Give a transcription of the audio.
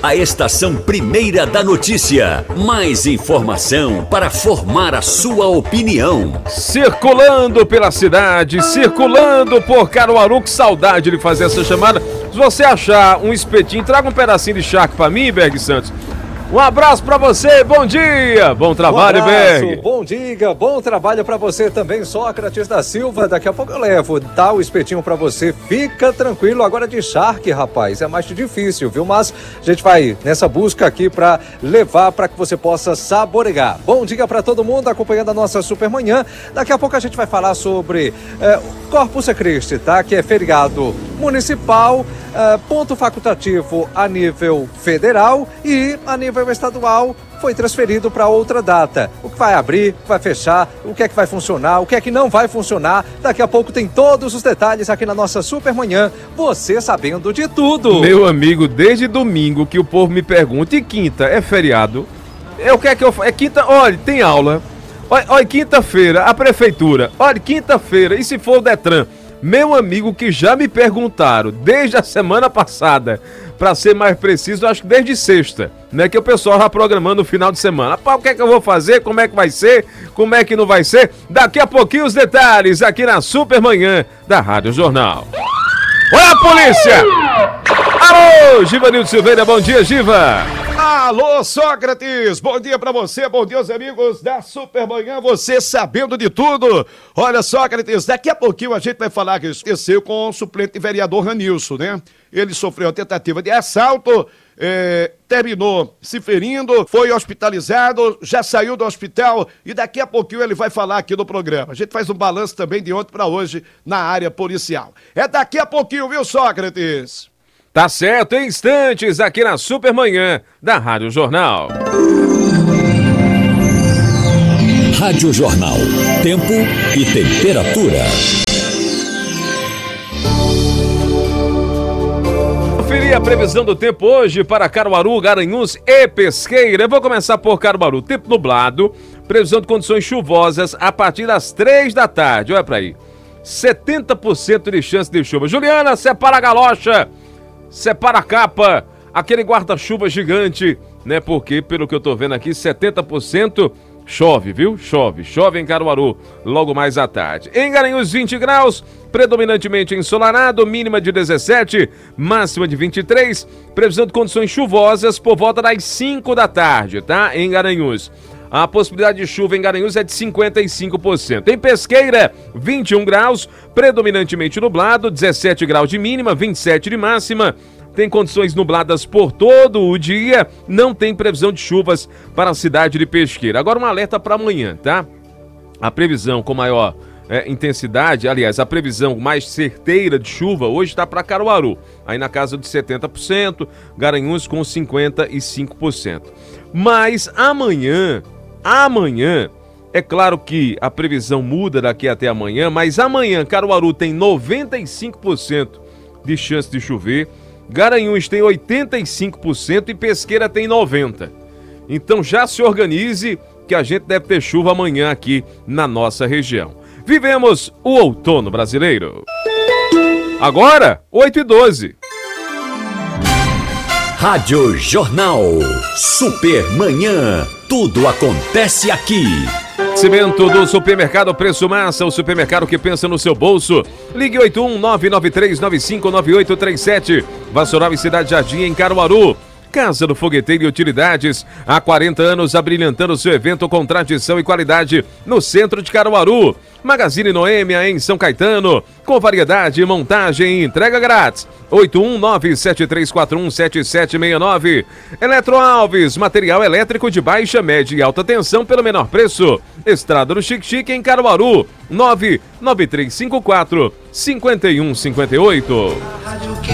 a estação primeira da notícia. Mais informação para formar a sua opinião. Circulando pela cidade, circulando por Caruaru, que saudade de fazer essa chamada. Se você achar um espetinho, traga um pedacinho de charque pra mim, Berg Santos. Um abraço pra você, bom dia, bom trabalho, Berg. Bom dia, bom trabalho pra você também, Sócrates da Silva. Daqui a pouco eu levo, dá o espetinho pra você, fica tranquilo. Agora de charque, rapaz, é mais difícil, viu? Mas a gente vai nessa busca aqui pra levar pra que você possa saborear. Bom dia pra todo mundo acompanhando a nossa Supermanhã. Daqui a pouco a gente vai falar sobre Corpus Christi, tá? Que é feriado municipal, ponto facultativo a nível federal e a nível estadual foi transferido para outra data. O que vai abrir, o que vai fechar, o que é que vai funcionar, o que é que não vai funcionar. Daqui a pouco tem todos os detalhes aqui na nossa Supermanhã, você sabendo de tudo. Meu amigo, desde domingo que o povo me pergunta, e quinta é feriado? O que é que eu faço? É quinta, olha, tem aula. Olha, quinta-feira, a prefeitura. Olha, quinta-feira, e se for o Detran? Meu amigo, que já me perguntaram desde a semana passada, para ser mais preciso, acho que desde sexta, né? Que o pessoal já programando o final de semana. Rapaz, o que é que eu vou fazer? Como é que vai ser? Como é que não vai ser? Daqui a pouquinho os detalhes aqui na Supermanhã da Rádio Jornal. Olha a polícia! Alô, Givanildo Silveira, bom dia, Giva! Alô, Sócrates, bom dia pra você, bom dia aos amigos da Supermanhã, você sabendo de tudo. Olha, Sócrates, daqui a pouquinho a gente vai falar que isso aconteceu com o suplente vereador Ranilson, né? Ele sofreu uma tentativa de assalto, terminou se ferindo, foi hospitalizado, já saiu do hospital e daqui a pouquinho ele vai falar aqui no programa. A gente faz um balanço também de ontem pra hoje na área policial. É daqui a pouquinho, viu, Sócrates? Tá certo, em instantes, aqui na Supermanhã da Rádio Jornal. Rádio Jornal. Tempo e temperatura. Conferir a previsão do tempo hoje para Caruaru, Garanhuns e Pesqueira. Eu vou começar por Caruaru. Tempo nublado, previsão de condições chuvosas a partir das 3 da tarde. Olha pra aí. 70% de chance de chuva. Juliana, separa a galocha. Separa a capa, aquele guarda-chuva gigante, né? Porque, pelo que eu tô vendo aqui, 70% chove, viu? Chove em Caruaru, logo mais à tarde. Em Garanhuns, 20 graus, predominantemente ensolarado, mínima de 17, máxima de 23, previsão de condições chuvosas por volta das 5 da tarde, tá? Em Garanhuns. A possibilidade de chuva em Garanhuns é de 55%. Em Pesqueira, 21 graus, predominantemente nublado, 17 graus de mínima, 27 de máxima. Tem condições nubladas por todo o dia, não tem previsão de chuvas para a cidade de Pesqueira. Agora um alerta para amanhã, tá? A previsão com maior intensidade, aliás, a previsão mais certeira de chuva hoje está para Caruaru, aí na casa de 70%, Garanhuns com 55%. Mas amanhã, é claro que a previsão muda daqui até amanhã, mas amanhã Caruaru tem 95% de chance de chover, Garanhuns tem 85% e Pesqueira tem 90%. Então já se organize que a gente deve ter chuva amanhã aqui na nossa região. Vivemos o outono brasileiro. Agora, 8h12. Rádio Jornal. Supermanhã. Tudo acontece aqui. Cimento do Supermercado Preço Massa, o supermercado que pensa no seu bolso. Ligue 81-993959837. Vassoural e Cidade Jardim, em Caruaru. Casa do Fogueteiro e Utilidades, há 40 anos abrilhantando seu evento com tradição e qualidade no centro de Caruaru. Magazine Noêmia, em São Caetano, com variedade, montagem e entrega grátis. 819-7341-7769. Eletro Alves, material elétrico de baixa, média e alta tensão pelo menor preço. Estrada do Chique-Chique, em Caruaru, 99354-5158.